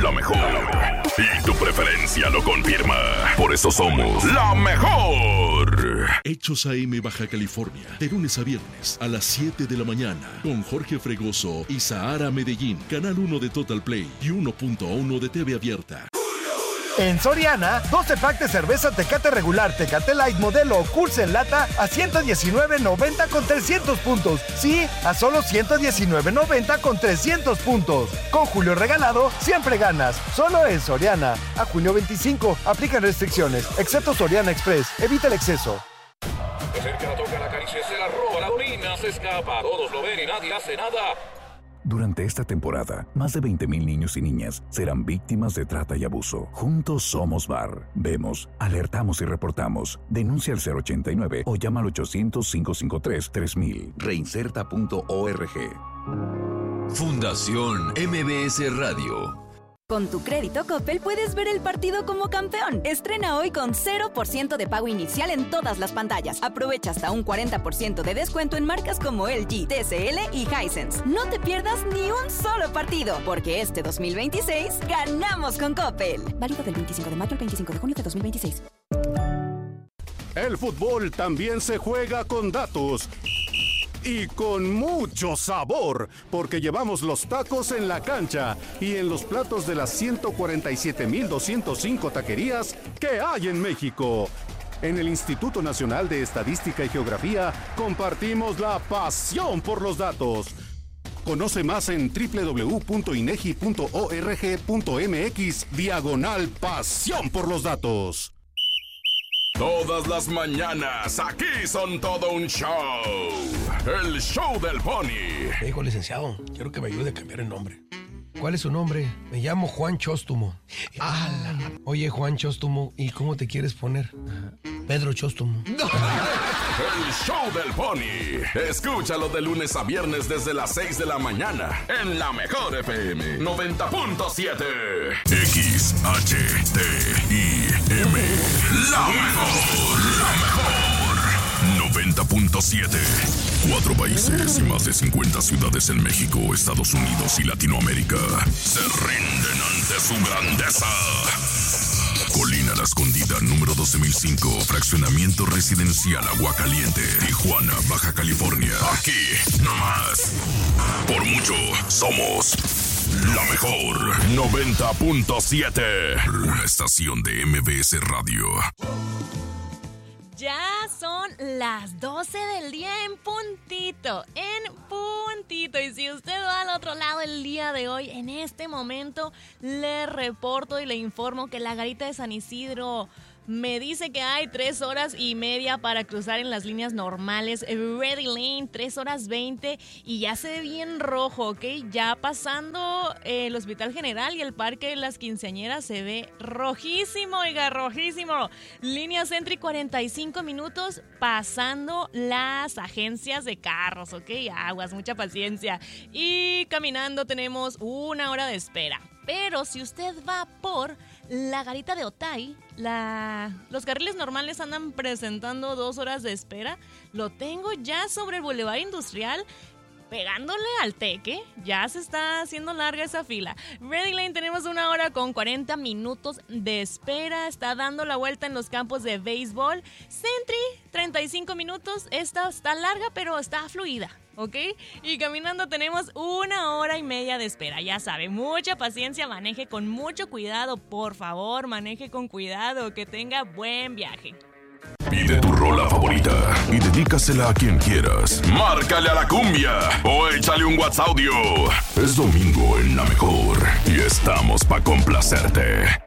la mejor. Y tu preferencia lo confirma. Por eso somos la mejor. Hechos AM Baja California, de lunes a viernes a las 7 de la mañana, con Jorge Fregoso y Sahara Medellín, Canal 1 de Total Play y 1.1 de TV Abierta. En Soriana, 12 pack de cerveza Tecate regular, Tecate Light modelo o Curse en lata a $119.90 con 300 puntos. Sí, a solo $119.90 con 300 puntos. Con Julio Regalado, siempre ganas. Solo en Soriana. A junio 25, aplican restricciones, excepto Soriana Express. Evita el exceso. Se acerca, la toca, la acaricia, se la roba, la domina, se escapa. Todos lo ven y nadie hace nada. Durante esta temporada, más de 20,000 niños y niñas serán víctimas de trata y abuso. Juntos somos VAR. Vemos, alertamos y reportamos. Denuncia al 089 o llama al 800-553-3000. Reinserta.org. Fundación MBS Radio. Con tu crédito Coppel puedes ver el partido como campeón. Estrena hoy con 0% de pago inicial en todas las pantallas. Aprovecha hasta un 40% de descuento en marcas como LG, TCL y Hisense. No te pierdas ni un solo partido, porque este 2026 ganamos con Coppel. Válido del 25 de mayo al 25 de junio de 2026. El fútbol también se juega con datos. Y con mucho sabor, porque llevamos los tacos en la cancha y en los platos de las 147,205 taquerías que hay en México. En el Instituto Nacional de Estadística y Geografía compartimos la pasión por los datos. Conoce más en www.inegi.org.mx/pasión por los datos. Todas las mañanas, aquí son todo un show. El show del Pony. Dijo, licenciado, quiero que me ayude a cambiar el nombre. ¿Cuál es su nombre? Me llamo Juan Chóstomo. Oye, Juan Chóstomo, ¿y cómo te quieres poner? Pedro Chóstomo. El show del Pony. Escúchalo de lunes a viernes desde las 6 de la mañana en la mejor FM 90.7. XHTIM. La mejor. 90.7. 4 países y más de 50 ciudades en México, Estados Unidos y Latinoamérica se rinden ante su grandeza. Colina La Escondida, número 12,005, fraccionamiento residencial Aguacaliente, Tijuana, Baja California. Aquí, nomás. Por mucho, somos la mejor. 90.7. Una estación de MBS Radio. Ya son las 12 del día en puntito. Y si usted va al otro lado el día de hoy, en este momento le reporto y le informo que la Garita de San Isidro me dice que hay 3 horas y media para cruzar en las líneas normales. Ready Lane, 3 horas 20 y ya se ve bien rojo, ¿ok? Ya pasando el Hospital General y el Parque de las Quinceañeras se ve rojísimo, oiga, rojísimo. Línea Sentry, 45 minutos pasando las agencias de carros, ¿ok? Aguas, mucha paciencia. Y caminando tenemos 1 hora de espera. Pero si usted va por la Garita de Otay, los carriles normales andan presentando 2 horas de espera. Lo tengo ya sobre el Boulevard Industrial, pegándole al Teque. Ya se está haciendo larga esa fila. Ready Lane tenemos 1 hora con 40 minutos de espera. Está dando la vuelta en los campos de béisbol. Sentry, 35 minutos. Esta está larga, pero está fluida, ¿ok? Y caminando tenemos 1 hora y media de espera. Ya sabe, mucha paciencia, maneje con mucho cuidado. Por favor, maneje con cuidado, que tenga buen viaje. Pide tu rola favorita y dedícasela a quien quieras. Márcale a la cumbia o échale un WhatsApp audio. Es domingo en La Mejor y estamos pa' complacerte.